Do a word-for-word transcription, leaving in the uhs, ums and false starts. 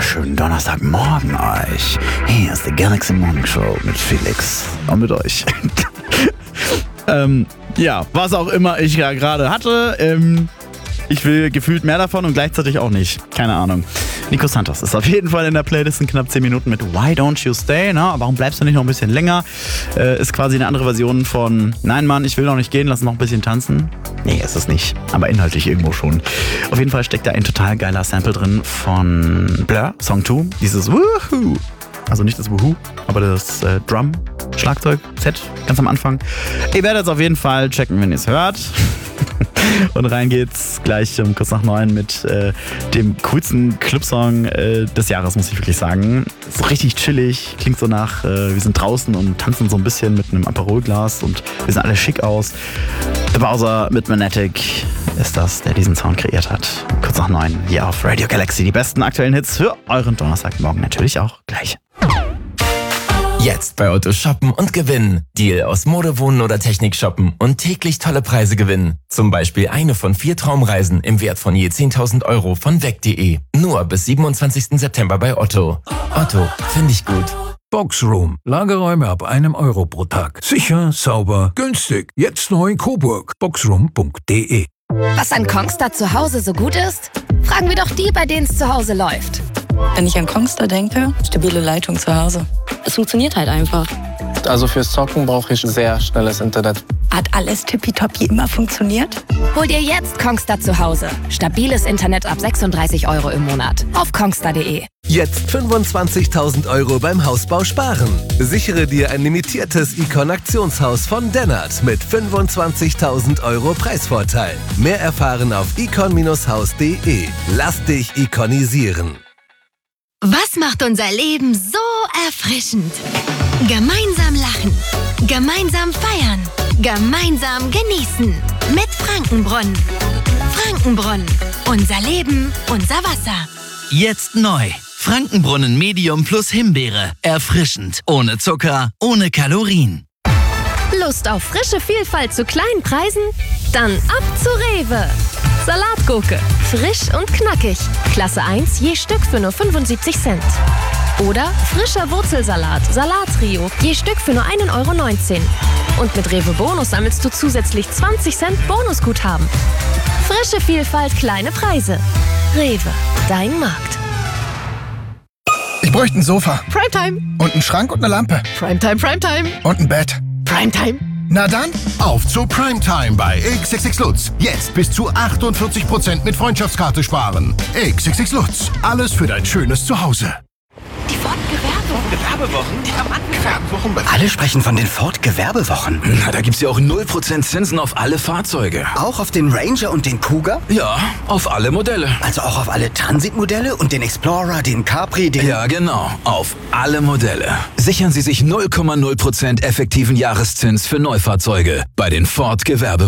wunderschönen Donnerstagmorgen euch. Hier ist die Galaxy Morning Show mit Felix und mit euch. ähm, ja, was auch immer ich ja gerade hatte, ähm, ich will gefühlt mehr davon und gleichzeitig auch nicht. Keine Ahnung. Nico Santos ist auf jeden Fall in der Playlist in knapp zehn Minuten mit Why Don't You Stay? Na, warum bleibst du nicht noch ein bisschen länger? Äh, ist quasi eine andere Version von Nein Mann, ich will noch nicht gehen, lass noch ein bisschen tanzen. Nee, ist es nicht. Aber inhaltlich irgendwo schon. Auf jeden Fall steckt da ein total geiler Sample drin von Blur, Song zwei. Dieses Woohoo. Also nicht das Woohoo, aber das äh, Drum, Schlagzeug, Set ganz am Anfang. Ihr werdet es auf jeden Fall checken, wenn ihr es hört. Und rein geht's gleich um kurz nach neun mit äh, dem coolsten Clubsong äh, des Jahres, muss ich wirklich sagen. So richtig chillig, klingt so nach, äh, wir sind draußen und tanzen so ein bisschen mit einem Aperolglas und wir sehen alle schick aus. The Bowser mit Magnetic ist das, der diesen Sound kreiert hat. Kurz nach neun hier auf Radio Galaxy. Die besten aktuellen Hits für euren Donnerstagmorgen natürlich auch gleich. Jetzt bei Otto shoppen und gewinnen. Deal aus Mode, Wohnen oder Technik shoppen und täglich tolle Preise gewinnen. Zum Beispiel eine von vier Traumreisen im Wert von je zehntausend Euro von weg punkt de. Nur bis siebenundzwanzigsten September bei Otto. Otto, finde ich gut. Boxroom. Lagerräume ab einem Euro pro Tag. Sicher, sauber, günstig. Jetzt neu in Coburg. boxroom punkt de. Was an Kongstar zu Hause so gut ist? Fragen wir doch die, bei denen es zu Hause läuft. Wenn ich an Kongstar denke, stabile Leitung zu Hause. Es funktioniert halt einfach. Also fürs Zocken brauche ich sehr schnelles Internet. Hat alles tippitoppi immer funktioniert? Hol dir jetzt Kongstar zu Hause. Stabiles Internet ab sechsunddreißig Euro im Monat. Auf kongstar punkt de. Jetzt fünfundzwanzigtausend Euro beim Hausbau sparen. Sichere dir ein limitiertes Icon-Aktionshaus von Dennert mit fünfundzwanzigtausend Euro Preisvorteil. Mehr erfahren auf icon Bindestrich haus punkt de. Lass dich iconisieren. Was macht unser Leben so erfrischend? Gemeinsam lachen, gemeinsam feiern, gemeinsam genießen. Mit Frankenbrunnen. Frankenbrunnen. Unser Leben, unser Wasser. Jetzt neu. Frankenbrunnen Medium plus Himbeere. Erfrischend. Ohne Zucker, ohne Kalorien. Lust auf frische Vielfalt zu kleinen Preisen? Dann ab zu Rewe. Salatgurke. Frisch und knackig. Klasse eins je Stück für nur fünfundsiebzig Cent. Oder frischer Wurzelsalat, Salattrio, je Stück für nur ein Euro neunzehn. Und mit Rewe Bonus sammelst du zusätzlich zwanzig Cent Bonusguthaben. Frische Vielfalt, kleine Preise. Rewe, dein Markt. Ich bräuchte ein Sofa. Primetime. Und einen Schrank und eine Lampe. Primetime, Primetime. Und ein Bett. Primetime. Na dann, auf zu Primetime bei X X X Lutz. Jetzt bis zu achtundvierzig Prozent mit Freundschaftskarte sparen. X X X Lutz. Alles für dein schönes Zuhause. Die Ford Gewerbewochen. Gewerbewochen? Die haben Gewerbewochen. Alle sprechen von den Ford Gewerbewochen. Na, da gibt's ja auch null Prozent Zinsen auf alle Fahrzeuge. Auch auf den Ranger und den Cougar? Ja, auf alle Modelle. Also auch auf alle Transitmodelle und den Explorer, den Capri, den... Ja, genau. Auf alle Modelle. Sichern Sie sich null Komma null Prozent effektiven Jahreszins für Neufahrzeuge bei den Ford Gewerbewochen.